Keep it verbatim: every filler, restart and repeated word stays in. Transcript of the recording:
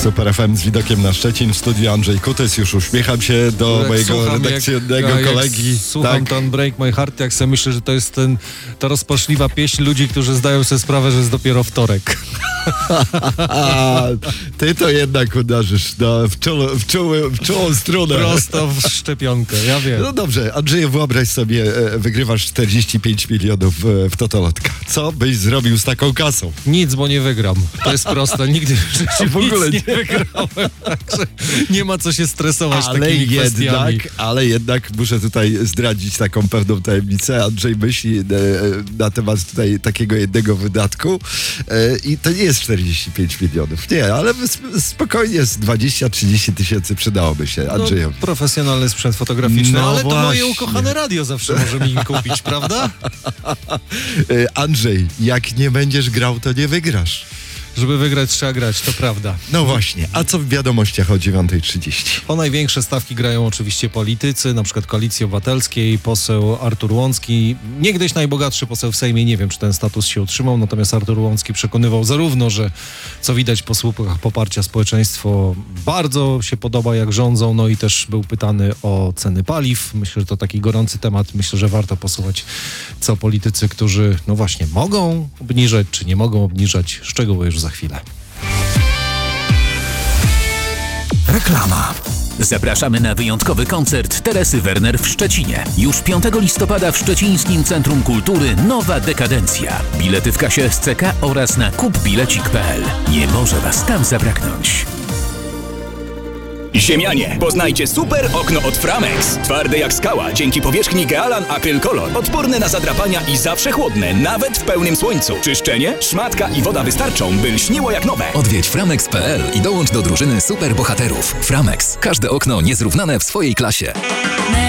Super F M z widokiem na Szczecin. W studiu Andrzej Kutys. Już uśmiecham się do jak mojego słucham, redakcyjnego jak, kolegi. Jak słucham tak. ten Break My Heart, jak sobie myślę, że to jest ten, ta rozpaczliwa pieśń ludzi, którzy zdają sobie sprawę, że jest dopiero wtorek. A, ty to jednak uderzysz no, w, czoło, w, czoło, w czołą strunę. Prosto w szczepionkę, ja wiem. No dobrze, Andrzeju, wyobraź sobie, e, wygrywasz czterdzieści pięć milionów e, w Totolotka. Co byś zrobił z taką kasą? Nic, bo nie wygram. To jest proste. Nigdy w życiu w ogóle nic nie wygrałem. Także nie ma co się stresować Ale takimi kwestiami. jednak, ale jednak muszę tutaj zdradzić taką pewną tajemnicę. Andrzej myśli e, na temat tutaj takiego jednego wydatku e, i to nie jest czterdzieści pięć milionów. Nie, ale sp- spokojnie z dwadzieścia trzydzieści tysięcy przydałoby się Andrzejowi. No, profesjonalny sprzęt fotograficzny, No ale to właśnie. moje ukochane radio zawsze może mi kupić, prawda? E, Andrzej, jak nie będziesz grał, to nie wygrasz. Żeby wygrać, trzeba grać, to prawda. No właśnie, a co w wiadomościach o dziewiąta trzydzieści? O największe stawki grają oczywiście politycy, na przykład Koalicji Obywatelskiej, poseł Artur Łącki, niegdyś najbogatszy poseł w Sejmie, nie wiem, czy ten status się utrzymał, natomiast Artur Łącki przekonywał zarówno, że co widać po słupach poparcia społeczeństwo bardzo się podoba, jak rządzą, no i też był pytany o ceny paliw. Myślę, że to taki gorący temat, myślę, że warto posłuchać, co politycy, którzy no właśnie mogą obniżać, czy nie mogą obniżać, szczegóły już za chwilę. Reklama. Zapraszamy na wyjątkowy koncert Teresy Werner w Szczecinie. Już piątego listopada w Szczecińskim Centrum Kultury Nowa Dekadencja. Bilety w kasie S C K oraz na kupbilecik kropka p l. Nie może was tam zabraknąć. Ziemianie, poznajcie super okno od Framex. Twarde jak skała, dzięki powierzchni Gealan Acryl Color. Odporne na zadrapania i zawsze chłodne, nawet w pełnym słońcu. Czyszczenie, szmatka i woda wystarczą, by lśniło jak nowe. Odwiedź framex kropka p l i dołącz do drużyny super bohaterów. Framex. Każde okno niezrównane w swojej klasie.